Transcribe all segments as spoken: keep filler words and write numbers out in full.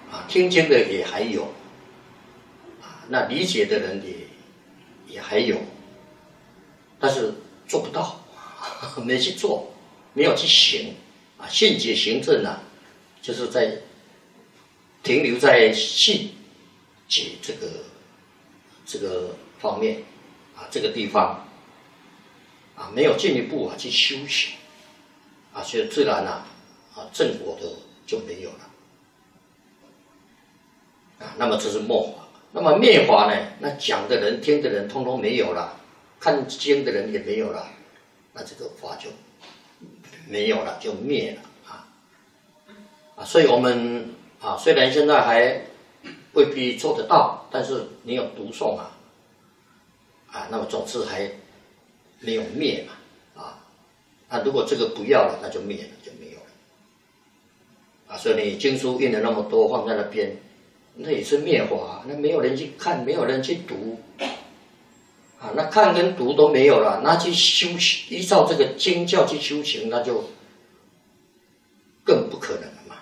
啊，听经的也还有，啊，那理解的人也也还有，但是做不到，没去做，没有去行，啊，信解行证啊，就是在停留在信解这个这个方面，啊，这个地方，啊，没有进一步啊去修行，啊，所以自然啊，啊，正果的就没有了。啊，那么这是末法。那么灭法呢？那讲的人、听的人，通通没有了，看经的人也没有了，那这个法就没有了，就灭了啊！啊，所以我们啊，虽然现在还未必做得到，但是你有读诵啊，啊，那么总是还没有灭嘛，啊，那如果这个不要了，那就灭了，就没有了。啊，所以你经书印了那么多，放在那边。那也是灭法，那没有人去看，没有人去读，啊，那看跟读都没有了，那去修行，依照这个经教去修行，那就更不可能了嘛，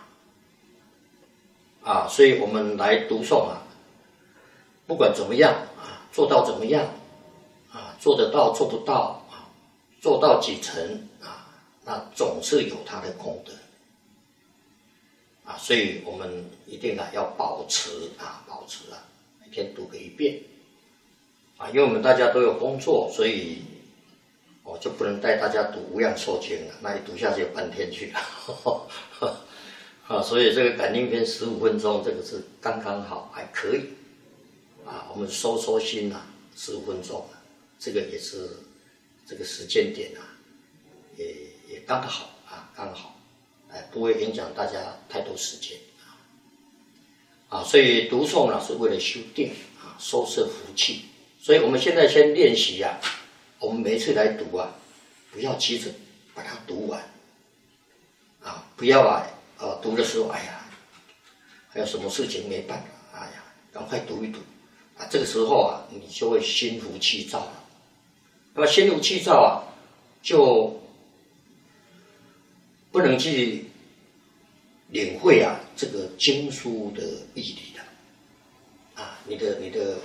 啊，所以我们来读诵啊，不管怎么样啊，做到怎么样啊，做得到做不到啊，做到几成啊，那总是有它的功德。啊，所以我们一定啊要保持啊，保持啊，每天读个一遍，啊，因为我们大家都有工作，所以我就不能带大家读《无量寿经》了，那一读下去半天去了，啊，所以这个感应篇十五分钟，这个是刚刚好，还可以，啊，我们收收心啊，十五分钟，这个也是这个时间点啊，也也刚好啊，刚好。哎，不会影响大家太多时间啊！所以读诵呢是为了修定啊，收摄福气。所以我们现在先练习啊，我们每一次来读啊，不要急着把它读完啊，不要啊，呃，读的时候，哎呀，还有什么事情没办法，哎呀，赶快读一读啊！这个时候啊，你就会心浮气躁了。那么心浮气躁啊，就不能去领会啊这个经书的义理了，啊，你的你的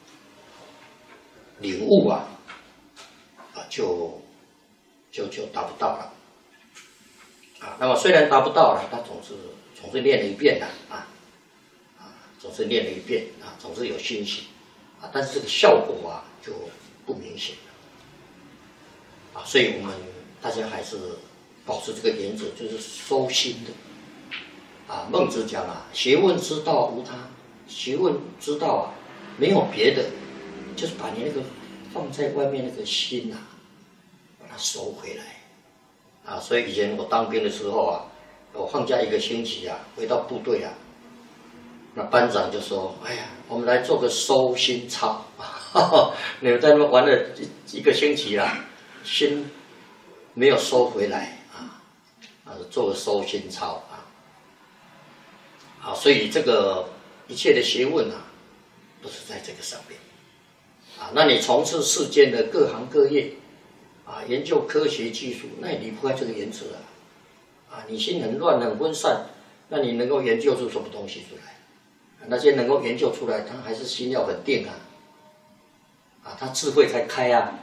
领悟啊，啊就就就达不到了，啊，那么虽然达不到了，他总是总是念了一遍的啊，啊，总是念了一遍啊，总是有欣喜啊，但是这个效果啊就不明显了，啊，所以我们大家还是保持这个原则，就是收心的。啊，孟子讲啊，学问之道无他，学问之道啊，没有别的，就是把你那个放在外面那个心啊，把它收回来。啊，所以以前我当兵的时候啊，我放假一个星期啊，回到部队啊，那班长就说：“哎呀，我们来做个收心操，你们在那边玩了一个星期啦，心没有收回来。”啊，做个收心操啊，啊，所以这个一切的学问啊，都是在这个上面，啊，那你从事世间的各行各业，啊，研究科学技术，那也离不开这个原则啊，啊，你心很乱很分散，那你能够研究出什么东西出来？啊，那些能够研究出来，他还是心要很定啊，啊，他智慧才开啊。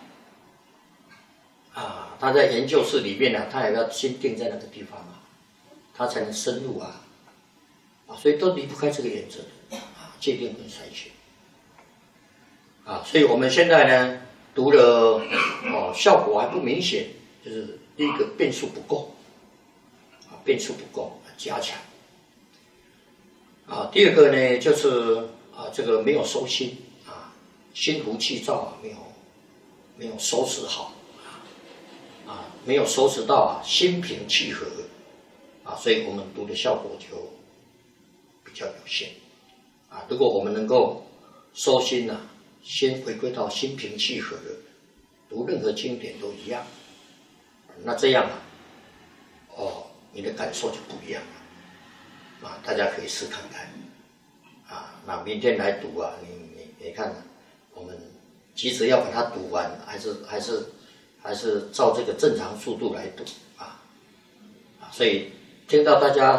啊，他在研究室里面呢、啊，他也要心定在那个地方啊，他才能深入啊，啊，所以都离不开这个原则啊，戒定跟筛选啊，所以我们现在呢读了哦，效果还不明显，就是第一个变数不够啊，变数不够，加强啊，第二个呢就是啊，这个没有收心啊，心浮气躁啊，没有没有收拾好。啊，没有收拾到啊，心平气和啊，所以我们读的效果就比较有限啊。如果我们能够收心啊，先回归到心平气和的，读任何经典都一样，那这样啊，哦，你的感受就不一样了啊。大家可以试看看啊。那明天来读啊，你你你看、啊，我们急着要把它读完，还是还是。还是照这个正常速度来读啊，啊，所以听到大家